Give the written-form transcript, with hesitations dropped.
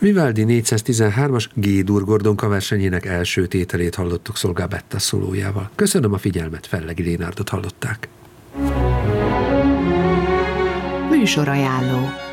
Vivaldi 413-as G-dur Gordonka versenyének első tételét hallottuk Szolgá Betta szólójával. Köszönöm a figyelmet, Fellegi Lénárdot hallották. Műsorajánló.